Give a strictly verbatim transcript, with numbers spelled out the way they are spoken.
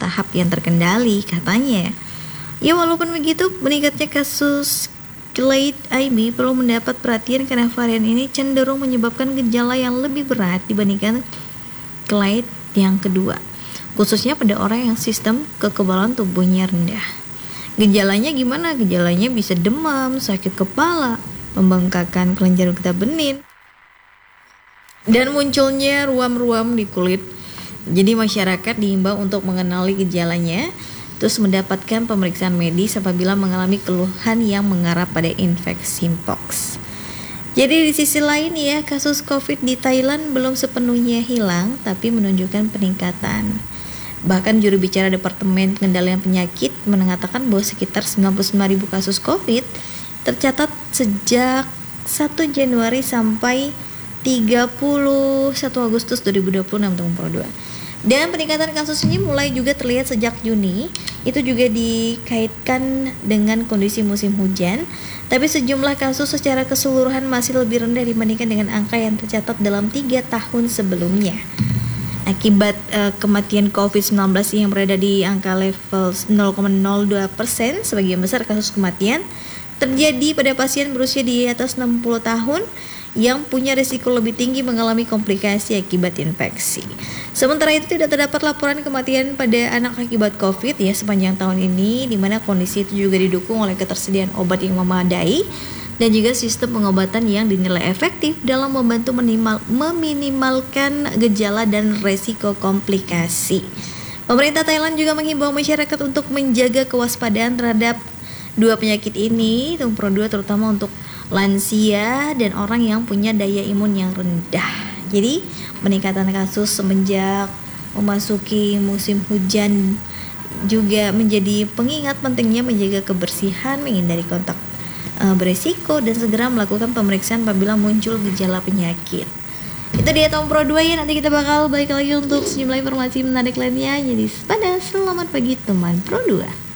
tahap yang terkendali katanya. Ya walaupun begitu, meningkatnya kasus Clade I B perlu mendapat perhatian karena varian ini cenderung menyebabkan gejala yang lebih berat dibandingkan Clade yang kedua, khususnya pada orang yang sistem kekebalan tubuhnya rendah. Gejalanya gimana? Gejalanya bisa demam, sakit kepala, pembengkakan kelenjar getah bening, dan munculnya ruam-ruam di kulit. Jadi masyarakat diimbau untuk mengenali gejalanya, terus mendapatkan pemeriksaan medis apabila mengalami keluhan yang mengarah pada infeksi mpox. Jadi di sisi lain ya, kasus COVID di Thailand belum sepenuhnya hilang, tapi menunjukkan peningkatan. Bahkan juru bicara Departemen Pengendalian Penyakit mengatakan bahwa sekitar sembilan puluh sembilan ribu kasus COVID tercatat sejak satu Januari sampai tiga puluh satu Agustus dua ribu dua puluh enam teman-teman. Dan peningkatan kasus ini mulai juga terlihat sejak Juni. Itu juga dikaitkan dengan kondisi musim hujan. Tapi sejumlah kasus secara keseluruhan masih lebih rendah dibandingkan dengan angka yang tercatat dalam tiga tahun sebelumnya. Akibat uh, kematian covid sembilan belas yang berada di angka level nol koma nol dua persen, sebagian besar kasus kematian terjadi pada pasien berusia di atas enam puluh tahun yang punya risiko lebih tinggi mengalami komplikasi akibat infeksi. Sementara itu tidak terdapat laporan kematian pada anak akibat COVID ya sepanjang tahun ini, di mana kondisi itu juga didukung oleh ketersediaan obat yang memadai dan juga sistem pengobatan yang dinilai efektif dalam membantu minimal, meminimalkan gejala dan resiko komplikasi. Pemerintah Thailand juga menghimbau masyarakat untuk menjaga kewaspadaan terhadap dua penyakit ini, dua terutama untuk lansia dan orang yang punya daya imun yang rendah. Jadi peningkatan kasus semenjak memasuki musim hujan juga menjadi pengingat pentingnya menjaga kebersihan, menghindari kontak uh, beresiko, dan segera melakukan pemeriksaan apabila muncul gejala penyakit. Itu dia Tom Pro dua ya. Nanti kita bakal balik lagi untuk sejumlah informasi menarik lainnya. Jadi pada selamat pagi teman Pro dua.